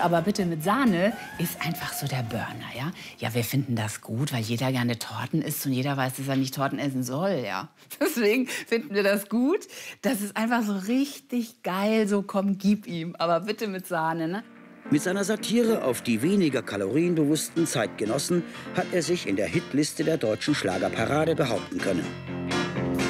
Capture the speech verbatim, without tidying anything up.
aber bitte mit Sahne ist einfach so der Burner, ja? Ja, wir finden das gut, weil jeder gerne Torten isst und jeder weiß, dass er nicht Torten essen soll, ja? Deswegen finden wir das gut. Das ist einfach so richtig geil, so komm, gib ihm, aber bitte mit Sahne, ne? Mit seiner Satire auf die weniger kalorienbewussten Zeitgenossen hat er sich in der Hitliste der deutschen Schlagerparade behaupten können.